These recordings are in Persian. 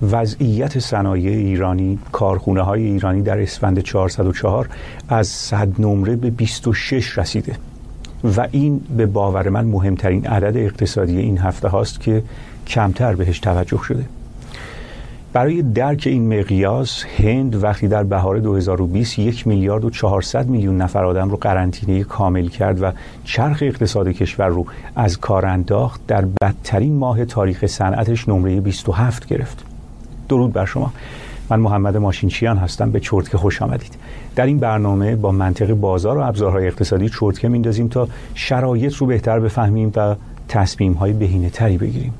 وضعیت صنایع ایرانی، کارخونه های ایرانی در اسفند 404 از 100 نمره به 26 رسیده و این به باور من مهمترین عدد اقتصادی این هفته هاست که کمتر بهش توجه شده. برای درک این مقیاس، هند وقتی در بهار 2020 1 میلیارد و 400 میلیون نفر آدم رو قرنطینه کامل کرد و چرخ اقتصاد کشور رو از کار انداخت، در بدترین ماه تاریخ صنعتش نمره 27 گرفت. درود بر شما. من محمد ماشینچیان هستم. به چرتکه خوش آمدید. در این برنامه با منطق بازار و ابزارهای اقتصادی چرتکه میندازیم تا شرایط رو بهتر بفهمیم و تصمیم‌های بهینه‌تری بگیریم.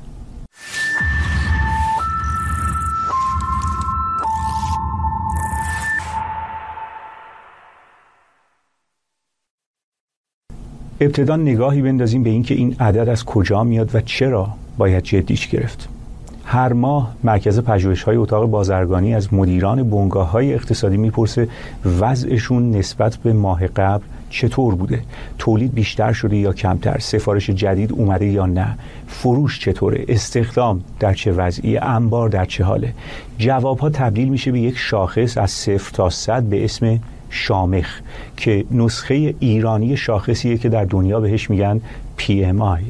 ابتدا نگاهی بندازیم به اینکه این عدد از کجا میاد و چرا باید جدیش گرفت. هر ماه مرکز پژوهش‌های اتاق بازرگانی از مدیران بنگاه‌های اقتصادی میپرسه وضعشون نسبت به ماه قبل چطور بوده؟ تولید بیشتر شده یا کمتر؟ سفارش جدید اومده یا نه؟ فروش چطوره؟ استخدام در چه وضعی؟ انبار در چه حاله؟ جوابها تبدیل میشه به یک شاخص از 0 تا 100 به اسم شامخ که نسخه ایرانی شاخصیه که در دنیا بهش میگن PMI.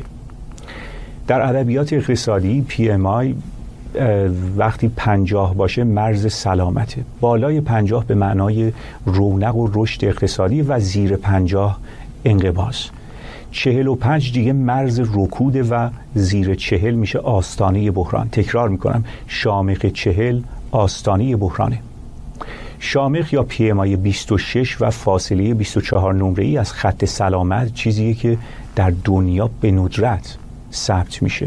در ادبیات اقتصادی PMI وقتی 50 باشه مرز سلامته. بالای 50 به معنای رونق و رشد اقتصادی و زیر 50 انقباض. 45 دیگه مرز رکوده و زیر 40 میشه آستانه بحران. تکرار میکنم، شامخ 40 آستانه بحرانه. شامخ یا PMI 26 و فاصله 24 نمره‌ای از خط سلامت چیزیه که در دنیا به ندرت ثبت میشه.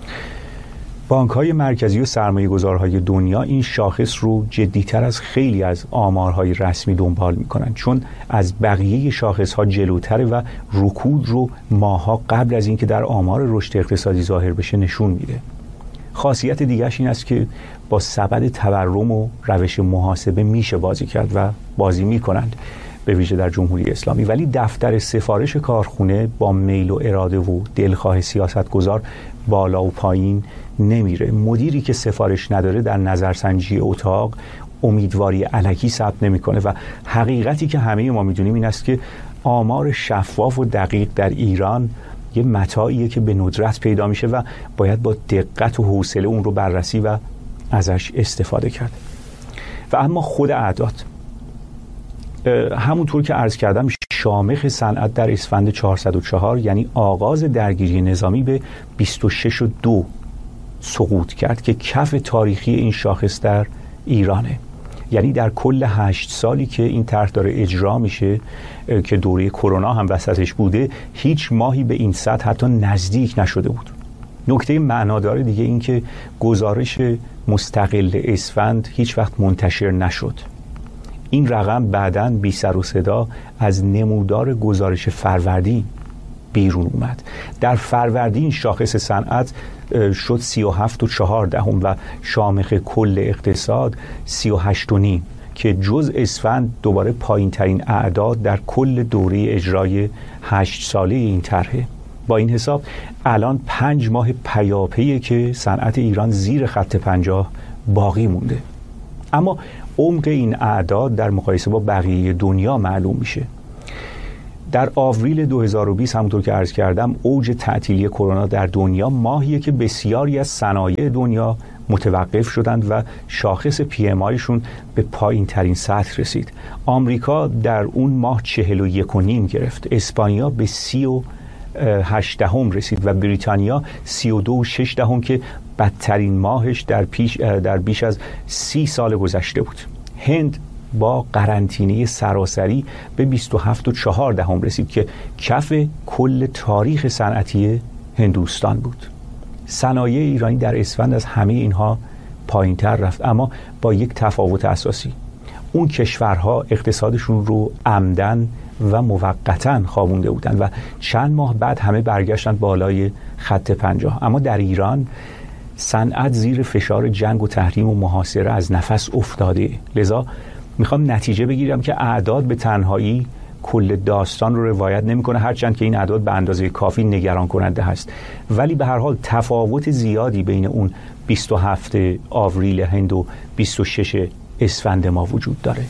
بانک‌های مرکزی و سرمایه‌گذارهای دنیا این شاخص رو جدی‌تر از خیلی از آمارهای رسمی دنبال میکنن، چون از بقیه شاخص‌ها جلوتره و رکود رو ماه‌ها قبل از اینکه در آمار رشد اقتصادی ظاهر بشه نشون میده. خاصیت دیگرش این است که با سبد تورم و روش محاسبه میشه بازی کرد و بازی میکنند، به ویژه در جمهوری اسلامی. ولی دفتر سفارش کارخونه با میل و اراده و دلخواه سیاستگزار بالا و پایین نمیره. مدیری که سفارش نداره در نظرسنجی اتاق امیدواری الکی ثبت نمیکنه و حقیقتی که همه ما میدونیم این است که آمار شفاف و دقیق در ایران یه متاعیه که به ندرت پیدا میشه و باید با دقت و حوصله اون رو بررسی و ازش استفاده کرد. و اما خود اعداد، همونطور که عرض کردم، شامخ صنعت در اسفند 404 یعنی آغاز درگیری نظامی به 26.2 سقوط کرد که کف تاریخی این شاخص در ایرانه. یعنی در کل 8 سالی که این طرح داره اجرا میشه که دوره کرونا هم وسطش بوده، هیچ ماهی به این سطح حتی نزدیک نشده بود. نکته معنادار دیگه این که گزارش مستقل اسفند هیچ وقت منتشر نشد. این رقم بعداً بی سر و صدا از نمودار گزارش فروردین بیرون اومد. در فروردین شاخص صنعت شد 37.4 و شامخ کل اقتصاد 38.5 که جز اسفند دوباره پایین ترین اعداد در کل دوره اجرای 8 ساله این طرحه. با این حساب الان 5 ماه پیاپیه که صنعت ایران زیر خط 50 باقی مونده. اما عمق این اعداد در مقایسه با بقیه دنیا معلوم میشه. در آوریل 2020 همونطور که عرض کردم اوج تعطیلی کرونا در دنیا ماهیه که بسیاری از صنایع دنیا متوقف شدند و شاخص PMIشون به پایین ترین سطح رسید. آمریکا در اون ماه 41.5 گرفت، اسپانیا به 38 رسید و بریتانیا 32.6 که بدترین ماهش در بیش از 30 سال گذشته بود. هند با قرنطینه سراسری به 27.4 رسید که کف کل تاریخ صنعتی هندوستان بود. صنایع ایرانی در اسفند از همه اینها پایین‌تر رفت، اما با یک تفاوت اساسی. اون کشورها اقتصادشون رو عمدن و موقتاً خوابونده بودن و چند ماه بعد همه برگشتن بالای خط 50. اما در ایران صنعت زیر فشار جنگ و تحریم و محاصره از نفس افتاده. لذا میخوام نتیجه بگیرم که اعداد به تنهایی کل داستان رو روایت نمیکنه، هرچند که این اعداد به اندازه کافی نگران کننده هست، ولی به هر حال تفاوت زیادی بین اون 27 آوریل هند و 26 اسفند ما وجود داره.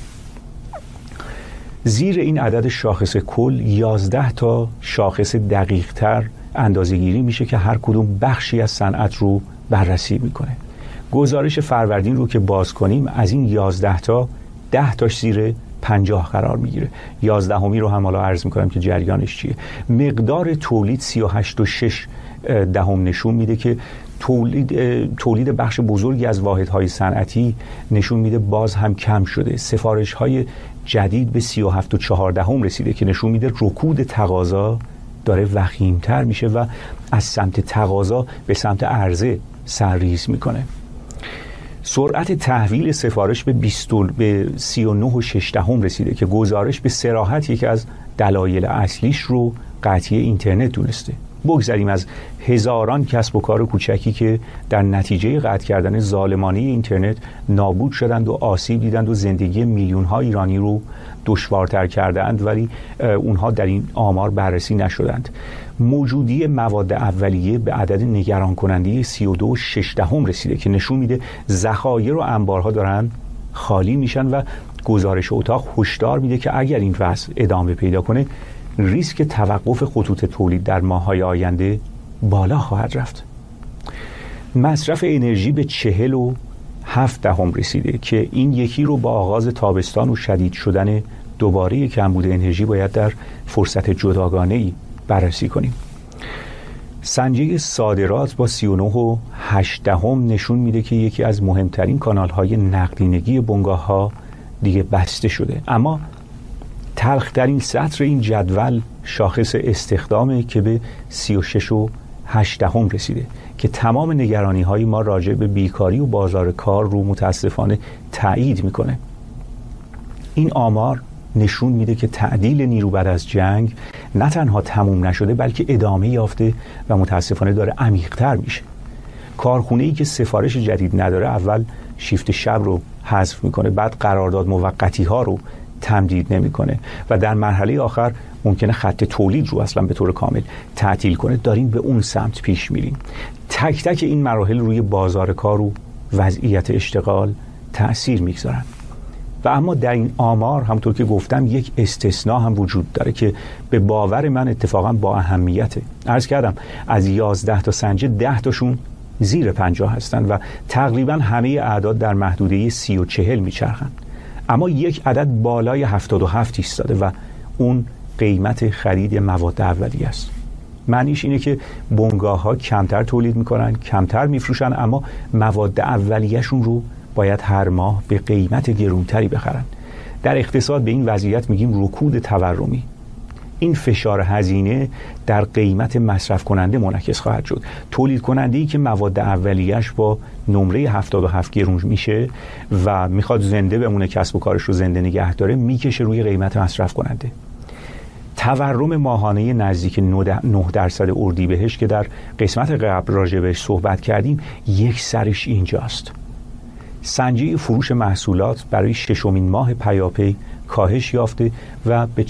زیر این عدد شاخص کل 11 تا شاخص دقیق تر اندازه گیری میشه که هر کدوم بخشی از صنعت رو بررسی میکنه. گزارش فروردین رو که باز کنیم از این 11 تا 10 تاش زیر 50 قرار میگیره. 11می رو هم حالا عرض میکنم که جریانش چیه. مقدار تولید 38.6 نشون میده که تولید بخش بزرگی از واحدهای صنعتی نشون میده باز هم کم شده. سفارش‌های جدید به 37.4 رسیده که نشون میده رکود تقاضا داره وخیم‌تر میشه و از سمت تقاضا به سمت عرضه سرریز میکنه. سرعت تحویل سفارش به 39.6 رسیده که گزارش به صراحت یکی از دلایل اصلیش رو قطعی اینترنت دونسته. بگذاریم از هزاران کسب و کار کوچکی که در نتیجه قطع کردن ظالمانه اینترنت نابود شدند و آسیب دیدند و زندگی میلیون‌ها ایرانی رو دشوارتر کردند، ولی اونها در این آمار بررسی نشدند. موجودی مواد اولیه به عدد نگران کننده 32.6 رسیده که نشون میده ذخایر و انبارها دارن خالی میشن و گزارش اتاق هشدار میده که اگر این وضع ادامه پیدا کنه ریسک توقف خطوط تولید در ماه‌های آینده بالا خواهد رفت. مصرف انرژی به 40.7 رسیده که این یکی رو با آغاز تابستان و شدید شدن دوباره کمبود انرژی باید در فرصت جداگانه‌ای بررسی کنیم. سنجه صادرات با 39.8 نشون میده که یکی از مهمترین کانال‌های نقدینگی بنگاه‌ها دیگه بسته شده. اما تلخ‌ترین سطر این جدول شاخص استخدامه که به 36.8 رسیده که تمام نگرانی‌های ما راجع به بیکاری و بازار کار رو متاسفانه تایید میکنه. این آمار نشون میده که تعدیل نیرو بعد از جنگ نه تنها تموم نشده بلکه ادامه یافته و متاسفانه داره عمیق‌تر میشه. کارخونه‌ای که سفارش جدید نداره اول شیفت شب رو حذف میکنه، بعد قرارداد موقتی ها رو تمدید نمیکنه و در مرحله آخر ممکنه خط تولید رو اصلا به طور کامل تعطیل کنه. داریم به اون سمت پیش میریم. تک تک این مراحل روی بازار کار و وضعیت اشتغال تأثیر میگذارن. و اما در این آمار همونطور که گفتم یک استثناء هم وجود داره که به باور من اتفاقا با اهمیته. عرض کردم از 11 تا سنجه 10 تاشون زیر 50 هستن و تقریبا همه اعداد در محدوده 30 و 40 میچرخن. اما یک عدد بالای 77 ایستاده و اون قیمت خرید مواد اولیه است. معنیش اینه که بنگاه‌ها کمتر تولید میکنن، کمتر میفروشن، اما مواد اولیه‌شون رو باید هر ماه به قیمت گرونتری بخرن. در اقتصاد به این وضعیت میگیم رکود تورمی. این فشار هزینه در قیمت مصرف کننده منعکس خواهد شد. تولید کننده‌ای که مواد اولیه‌اش با نمره 77 گرون میشه و میخواد زنده بمونه، کسب و کارش رو زنده نگه داره، میکشه روی قیمت مصرف کننده. تورم ماهانه نزدیک 9% اردیبهشت که در قسمت قبل راجع بهش صحبت کردیم یک سرش اینجاست. سنجه فروش محصولات برای 6مین ماه پیاپی کاهش یافته و به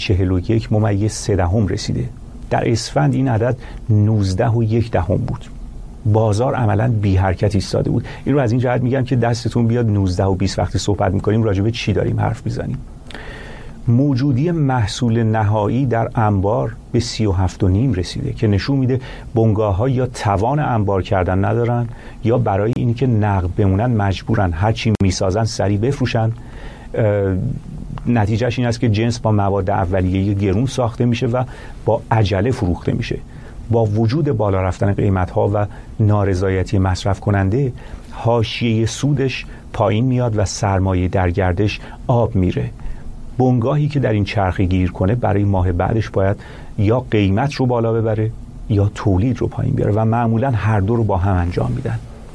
41.3 رسیده. در اسفند این عدد 19.1 بود. بازار عملاً بی حرکت ایستاده بود. این رو از این جهت میگم که دستتون بیاد 19 و 20 وقتی صحبت میکنیم راجع به چی داریم حرف میزنیم. موجودی محصول نهایی در انبار به 37.5 رسیده که نشون میده بنگاه‌ها یا توان انبار کردن ندارن یا برای اینی که نقد بمونن مجبورن هرچی میسازن سریع بفروشن. نتیجهش این است که جنس با مواد اولیه گرون ساخته میشه و با عجله فروخته میشه. با وجود بالا رفتن قیمت‌ها و نارضایتی مصرف کننده، حاشیه سودش پایین میاد و سرمایه در گردش آب میره. بنگاهی که در این چرخه گیر کنه برای ماه بعدش باید یا قیمت رو بالا ببره یا تولید رو پایین بیاره و معمولا هر دو رو با هم انجام میدن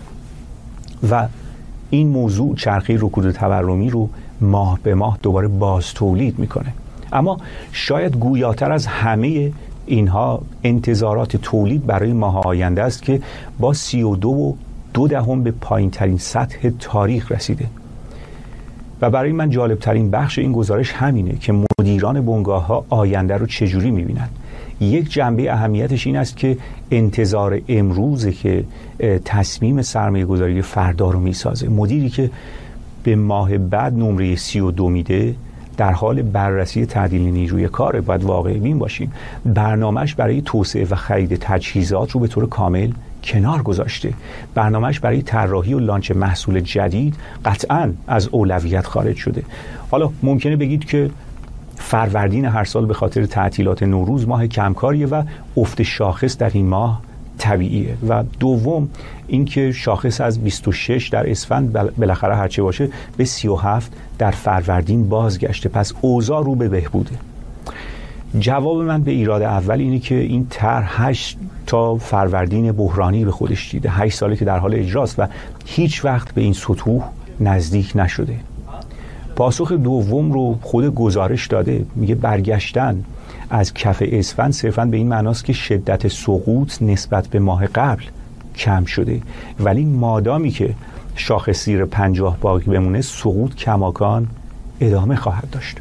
و این موضوع چرخه رکود تورمی رو ماه به ماه دوباره باز تولید میکنه. اما شاید گویاتر از همه اینها انتظارات تولید برای ماه آینده است که با 32.2 به پایین ترین سطح تاریخ رسیده. و برای من جالبترین بخش این گزارش همینه که مدیران بنگاه‌ها آینده رو چجوری می‌بینن. یک جنبه اهمیتش این است که انتظار امروزه که تصمیم سرمایه‌گذاری فردا رو میسازه. مدیری که به ماه بعد نمره 32 میده در حال بررسی تعدیل نیروی کاره. باید واقع بین باشیم. برنامه‌اش برای توسعه و خرید تجهیزات رو به طور کامل کنار گذاشته. برنامه‌اش برای طراحی و لانچ محصول جدید قطعاً از اولویت خارج شده. حالا ممکنه بگید که فروردین هر سال به خاطر تعطیلات نوروز ماه کمکاریه و افت شاخص در این ماه طبیعیه. و دوم اینکه شاخص از 26 در اسفند بالاخره هرچه باشه به 37 در فروردین بازگشته. پس اوضاع رو به بهبوده. جواب من به ایراد اول اینه که این طرح 8 تا فروردین بحرانی به خودش دیده. 8 ساله که در حال اجراست و هیچ وقت به این سطوح نزدیک نشده. پاسخ دوم رو خود گزارش داده. میگه برگشتن از کف اسفند صرفاً به این معناست که شدت سقوط نسبت به ماه قبل کم شده، ولی مادامی که شاخص زیر 50 باقی بمونه سقوط کماکان ادامه خواهد داشت.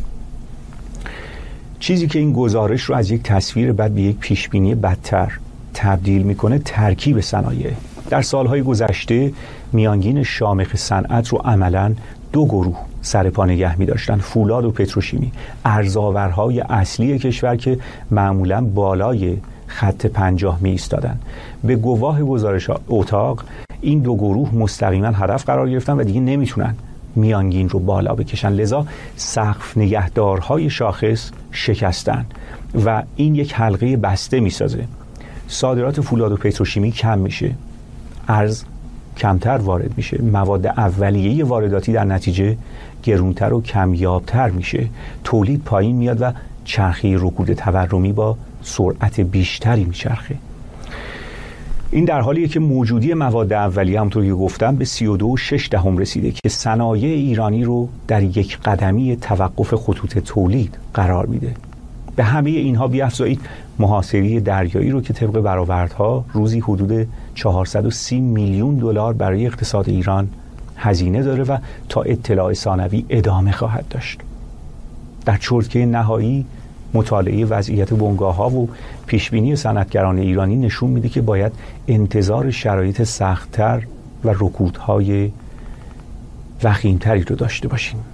چیزی که این گزارش رو از یک تصویر بد به یک پیشبینی بدتر تبدیل میکنه ترکیب صنایع. در سالهای گذشته میانگین شامخ صنعت رو عملاً دو گروه سر پا نگه می داشتن: فولاد و پتروشیمی، ارزآورهای اصلی کشور که معمولاً بالای خط 50 می ایستادن. به گواه گزارش اتاق این دو گروه مستقیما هدف قرار گرفتن و دیگه نمیتونن میانگین رو بالا بکشن، لذا سقف نگهدارهای شاخص شکستن و این یک حلقه بسته میسازه. صادرات فولاد و پتروشیمی کم میشه، ارز کمتر وارد میشه، مواد اولیه وارداتی در نتیجه گرونتر و کمیابتر میشه، تولید پایین میاد و چرخه رکود تورمی با سرعت بیشتری میچرخه. این در حالیه که موجودی مواد اولیه همونطور که گفتم به 32.6 رسیده که صنایع ایرانی رو در یک قدمی توقف خطوط تولید قرار میده. به همه اینها بیافزایید محاصره دریایی رو که طبق برآوردها روزی حدود 430 میلیون دلار برای اقتصاد ایران هزینه داره و تا اطلاع ثانوی ادامه خواهد داشت. در چرتکه نهایی مطالعه وضعیت بنگاه‌ها و پیشبینی صنعتگران ایرانی نشون میده که باید انتظار شرایط سخت‌تر و رکودهای وخیم‌تری رو داشته باشیم.